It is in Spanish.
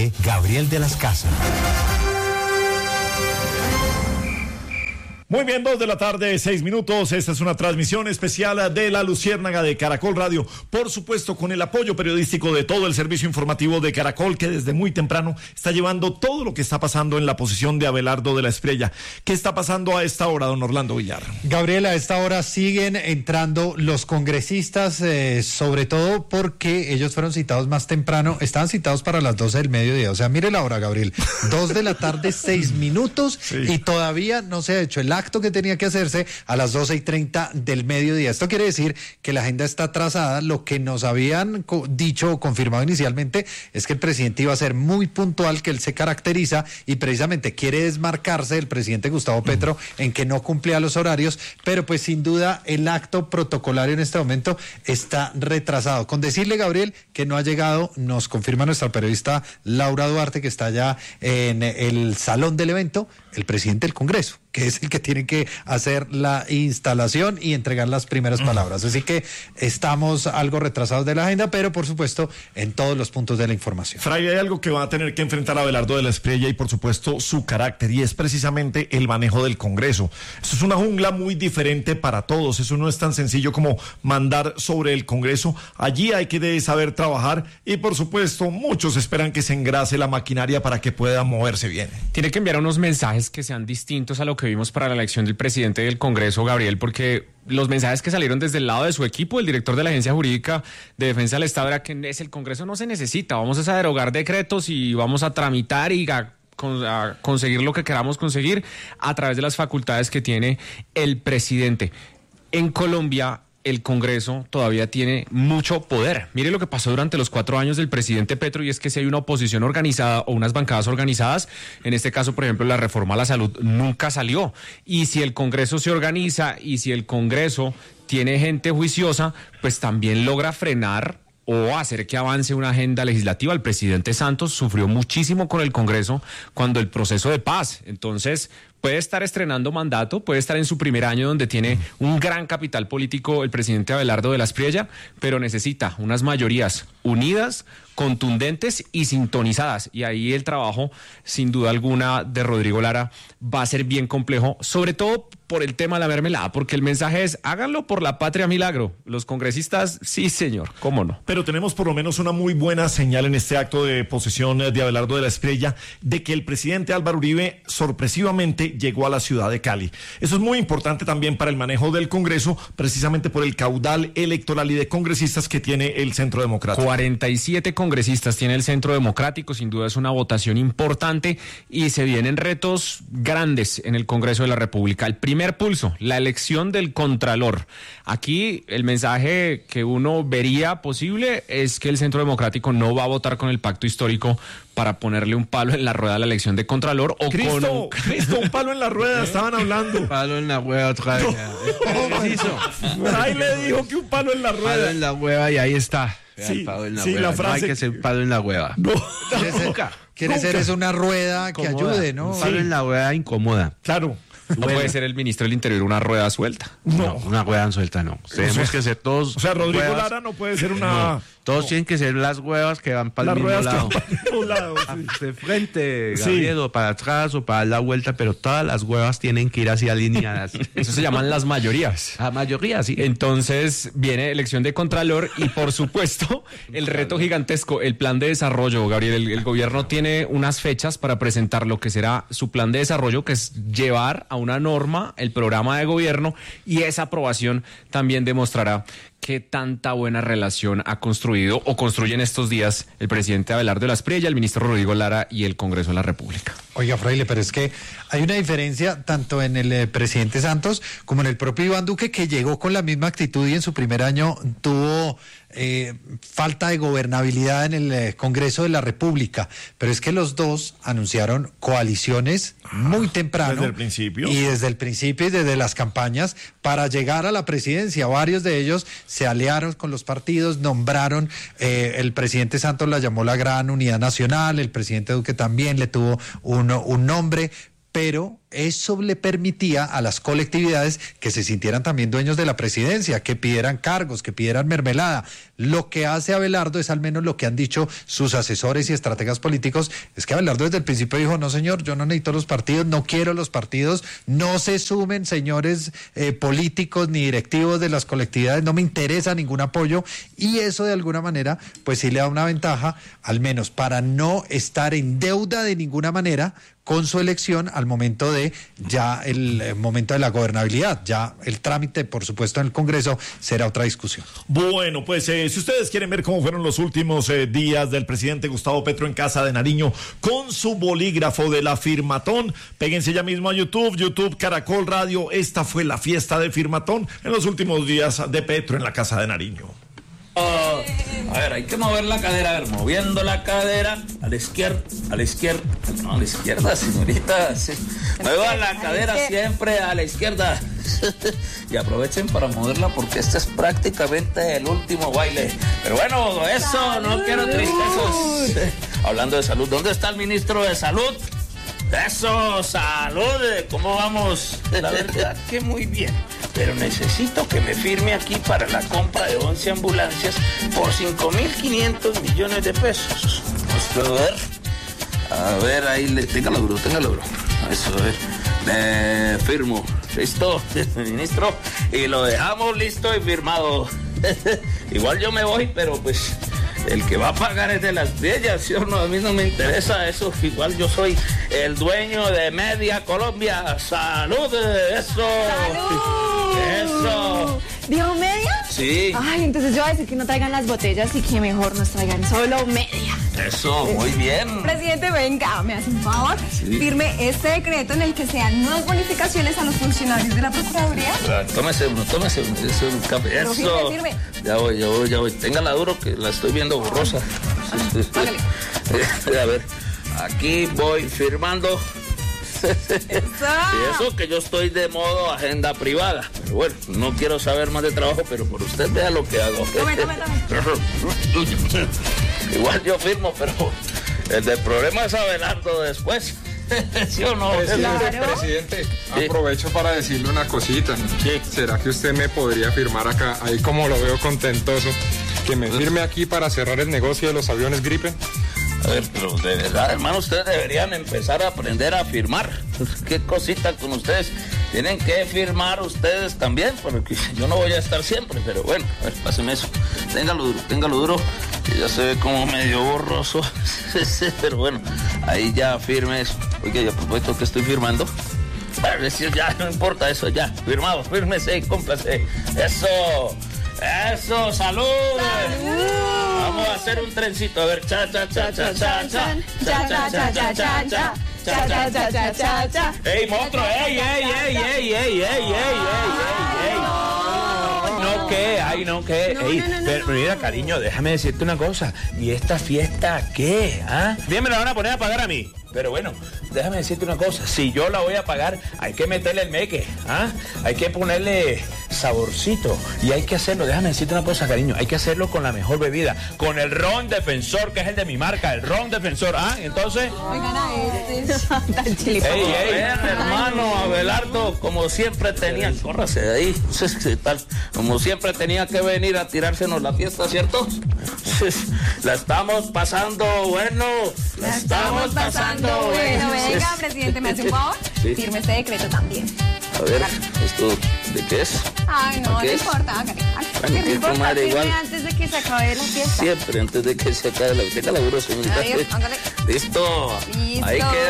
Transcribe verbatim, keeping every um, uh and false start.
Dirige Gabriel de las Casas. Muy bien, dos de la tarde, seis minutos. Esta es una transmisión especial de La Luciérnaga de Caracol Radio. Por supuesto, con el apoyo periodístico de todo el servicio informativo de Caracol, que desde muy temprano está llevando todo lo que está pasando en la posición de Abelardo de la Espriella. ¿Qué está pasando a esta hora, don Orlando Villar? Gabriel, a esta hora siguen entrando los congresistas, eh, sobre todo porque ellos fueron citados más temprano. Estaban citados para las doce del mediodía. O sea, mire la hora, Gabriel. Dos de la tarde, seis minutos, sí. Y todavía no se ha hecho el acto que tenía que hacerse a las doce y treinta del mediodía. Esto quiere decir que la agenda está atrasada. Lo que nos habían co- dicho o confirmado inicialmente es que el presidente iba a ser muy puntual, que él se caracteriza y precisamente quiere desmarcarse del presidente Gustavo Petro uh-huh. en que no cumplía los horarios, pero pues sin duda el acto protocolario en este momento está retrasado. Con decirle, Gabriel, que no ha llegado, nos confirma nuestra periodista Laura Duarte, que está allá en el salón del evento, el presidente del Congreso, que es el que tiene que hacer la instalación y entregar las primeras palabras. Así que estamos algo retrasados de la agenda, pero por supuesto en todos los puntos de la información. Fray, hay algo que va a tener que enfrentar a Abelardo de la Espriella y por supuesto su carácter, y es precisamente el manejo del Congreso. Eso es una jungla muy diferente para todos. Eso no es tan sencillo como mandar sobre el Congreso. Allí hay que saber trabajar y por supuesto muchos esperan que se engrase la maquinaria para que pueda moverse bien. Tiene que enviar unos mensajes que sean distintos a lo que vimos para la elección del presidente del Congreso, Gabriel, porque los mensajes que salieron desde el lado de su equipo, el director de la Agencia Jurídica de Defensa del Estado, era que es el Congreso no se necesita, vamos a derogar decretos y vamos a tramitar y a, a conseguir lo que queramos conseguir a través de las facultades que tiene el presidente. En Colombia, el Congreso todavía tiene mucho poder. Mire lo que pasó durante los cuatro años del presidente Petro, y es que si hay una oposición organizada o unas bancadas organizadas, en este caso, por ejemplo, la reforma a la salud nunca salió. Y si el Congreso se organiza y si el Congreso tiene gente juiciosa, pues también logra frenar o hacer que avance una agenda legislativa. El presidente Santos sufrió muchísimo con el Congreso cuando el proceso de paz. Entonces, puede estar estrenando mandato, puede estar en su primer año donde tiene un gran capital político el presidente Abelardo de la Espriella, pero necesita unas mayorías unidas, contundentes y sintonizadas. Y ahí el trabajo, sin duda alguna, de Rodrigo Lara va a ser bien complejo, sobre todo por el tema de la mermelada, porque el mensaje es, háganlo por la patria milagro. Los congresistas, sí señor, cómo no. Pero tenemos por lo menos una muy buena señal en este acto de posesión de Abelardo de la Espriella de que el presidente Álvaro Uribe sorpresivamente llegó a la ciudad de Cali. Eso es muy importante también para el manejo del Congreso, precisamente por el caudal electoral y de congresistas que tiene el Centro Democrático. cuarenta y siete congresistas tiene el Centro Democrático, sin duda es una votación importante y se vienen retos grandes en el Congreso de la República. El primer pulso, la elección del Contralor. Aquí el mensaje que uno vería posible es que el Centro Democrático no va a votar con el pacto histórico para ponerle un palo en la rueda a la elección de Contralor o Cristo, con un... Cristo, un palo en la rueda, estaban hablando. Palo en la hueva otra vez. No. ¿Qué hizo? Ahí le dijo que un palo en la rueda. Palo en la hueva y ahí está. Sí, palo en la sí, hueva. la frase. No hay que ser palo en la hueva. No. Quiere ser, quiere ser es una rueda que Incomoda. ayude, ¿no? Palo Sí. en la hueva incomoda. Claro. No puede ser el ministro del Interior una rueda suelta. No. No, una hueva suelta no. Tenemos sea, que ser todos. O sea, Rodrigo huevas. Lara no puede ser una... No, todos no. tienen que ser las huevas que van para Las el mismo ruedas lado. que van para todos lados, sí. De frente, Sí. Gabriel, o para atrás o para dar la vuelta, pero todas las huevas tienen que ir así alineadas. Eso se llaman las mayorías. La mayoría, sí. Entonces viene elección de Contralor y por supuesto el reto gigantesco, el plan de desarrollo, Gabriel. El, el gobierno tiene unas fechas para presentar lo que será su plan de desarrollo, que es llevar a una norma el programa de gobierno, y esa aprobación también demostrará qué tanta buena relación ha construido o construyen estos días el presidente Abelardo de la Espriella, el ministro Rodrigo Lara y el Congreso de la República. Oiga, Fraile, pero es que hay una diferencia tanto en el eh, presidente Santos como en el propio Iván Duque, que llegó con la misma actitud y en su primer año tuvo eh, falta de gobernabilidad en el eh, Congreso de la República. Pero es que los dos anunciaron coaliciones muy temprano. Desde el principio. Y desde el principio y desde las campañas para llegar a la presidencia. Varios de ellos se aliaron con los partidos, nombraron, eh, el presidente Santos la llamó la Gran Unidad Nacional, el presidente Duque también le tuvo un, un nombre, pero eso le permitía a las colectividades que se sintieran también dueños de la presidencia, que pidieran cargos, que pidieran mermelada. Lo que hace Abelardo es al menos lo que han dicho sus asesores y estrategas políticos, es que Abelardo desde el principio dijo, no señor, yo no necesito los partidos, no quiero los partidos, no se sumen señores eh, políticos ni directivos de las colectividades, no me interesa ningún apoyo, y eso de alguna manera pues sí le da una ventaja, al menos para no estar en deuda de ninguna manera con su elección al momento de ya el, el momento de la gobernabilidad. Ya el trámite, por supuesto, en el Congreso será otra discusión. Bueno, pues eh, si ustedes quieren ver cómo fueron los últimos eh, días del presidente Gustavo Petro en Casa de Nariño con su bolígrafo de la Firmatón, péguense ya mismo a YouTube, YouTube Caracol Radio. Esta fue la fiesta de Firmatón en los últimos días de Petro en la Casa de Nariño. Oh, a ver, hay que mover la cadera, a ver, moviendo la cadera a la izquierda, a la izquierda, no, a la izquierda, señorita, sí. Muevan la cadera siempre a la izquierda y aprovechen para moverla porque este es prácticamente el último baile. Pero bueno, eso, no quiero tristezas. Hablando de salud, ¿dónde está el ministro de Salud? Eso, salud, ¿cómo vamos? La verdad que muy bien, pero necesito que me firme aquí para la compra de once ambulancias por cinco mil quinientos millones de pesos. Pues, a ver, a ver, ahí, le, téngalo duro, téngalo duro. Eso, a ver, le firmo, listo, ministro, y lo dejamos listo y firmado. Igual yo me voy, pero pues el que va a pagar es de las bellas, ¿sí o no? A mí no me interesa eso, igual yo soy el dueño de Media Colombia. ¡Salud! ¡Eso! ¡Salud! ¡Eso! ¿Dijo media? Sí. Ay, entonces yo voy a decir que no traigan las botellas y que mejor nos traigan solo media. Eso, muy bien. Presidente, venga, me hace un favor. Sí. Firme este decreto en el que sean nuevas bonificaciones a los funcionarios de la Procuraduría. Ah, tómese uno, tómese uno. Eso, un café. Pero Eso. firme, firme. Ya voy, ya voy, ya voy. Téngala duro que la estoy viendo borrosa. Hágale. A ver, aquí voy firmando. Y eso que yo estoy de modo agenda privada. Pero bueno, no quiero saber más de trabajo, pero por usted vea lo que hago. Tome, tome, tome. Igual yo firmo, pero el del problema es Abelardo después. ¿Sí o no? Presidente, Claro. presidente, Sí. aprovecho para decirle una cosita. Sí. ¿Será que usted me podría firmar acá, ahí como lo veo contentoso, que me firme aquí para cerrar el negocio de los aviones Gripen? A ver, pero de verdad, hermano, ustedes deberían empezar a aprender a firmar. Qué cosita con ustedes. Tienen que firmar ustedes también, porque yo no voy a estar siempre, pero bueno, a ver, páseme eso. Téngalo duro, téngalo duro, que ya se ve como medio borroso. Pero bueno, ahí ya firme eso. Oiga, ya propuesto que estoy firmando. A decir, ya, no importa eso, ya, firmado, fírmese y cómprase. Eso, eso, salud. Vamos a hacer un trencito, a ver, cha, cha, cha, cha, cha, cha, cha, cha, cha, cha, cha, cha. Cha, cha, cha, cha, cha, cha. ¡Ey, monstruo! ¡Ey, ey, ey, ey, ey, ey, ey, ey, ey, ey! No, ¿qué? Ay, no, ¿qué? No, Ey, no, no, no, pero no. mira, cariño, déjame decirte una cosa. ¿Y esta fiesta qué? ¿Ah? Bien, me la van a poner a pagar a mí. Pero bueno, déjame decirte una cosa. Si yo la voy a pagar, hay que meterle el meque. ¿Ah? Hay que ponerle saborcito. Y hay que hacerlo, déjame decirte una cosa, cariño. Hay que hacerlo con la mejor bebida. Con el ron Defensor, que es el de mi marca. El ron Defensor. ¿Ah? Entonces... Oigan a este. Tan chilipón. Ey, ey, hermano Abelardo, como siempre tenía, córrase de ahí, ¿qué tal? Como siempre tenía que venir a tirársenos la fiesta, ¿cierto? La estamos pasando bueno, la estamos pasando bueno. bueno. Venga, presidente, ¿me hace un favor? Sí. Firme este decreto también. A ver, ¿esto de qué es? Ay, no, ¿Qué no es? importa, hágale. Bueno, ¿Qué que importa? comadre, Firme igual. antes de que se acabe la fiesta. Siempre antes de que se acabe la fiesta, la duro, señorita. Ahí, hágale. Listo. Listo. Ahí quedó.